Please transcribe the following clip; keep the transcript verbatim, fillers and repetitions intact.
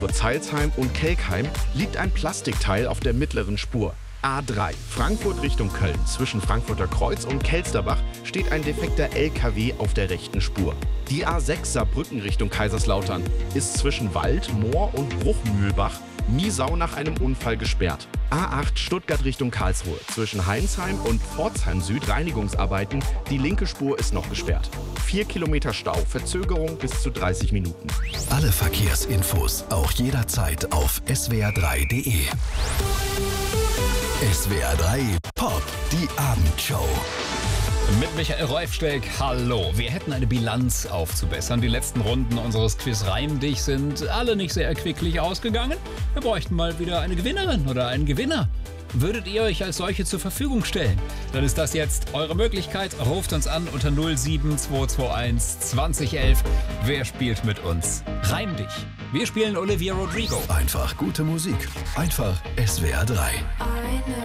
Zeilsheim und Kelkheim liegt ein Plastikteil auf der mittleren Spur. A drei, Frankfurt Richtung Köln. Zwischen Frankfurter Kreuz und Kelsterbach steht ein defekter L K W auf der rechten Spur. Die A sechs Saarbrücken Richtung Kaiserslautern ist zwischen Wald, Moor und Bruchmühlbach Miesau nach einem Unfall gesperrt. A acht Stuttgart Richtung Karlsruhe. Zwischen Heinsheim und Pforzheim Süd Reinigungsarbeiten. Die linke Spur ist noch gesperrt. Vier Kilometer Stau, Verzögerung bis zu dreißig Minuten. Alle Verkehrsinfos auch jederzeit auf S W R drei punkt de. S W R drei Pop, die Abendshow. Mit Michael Reufsteck, hallo. Wir hätten eine Bilanz aufzubessern. Die letzten Runden unseres Quiz Reim dich sind alle nicht sehr erquicklich ausgegangen. Wir bräuchten mal wieder eine Gewinnerin oder einen Gewinner. Würdet ihr euch als solche zur Verfügung stellen? Dann ist das jetzt eure Möglichkeit. Ruft uns an unter null sieben zwei zwei eins zwanzig elf. Wer spielt mit uns? Reim dich. Wir spielen Olivia Rodrigo. Einfach gute Musik. Einfach S W R drei.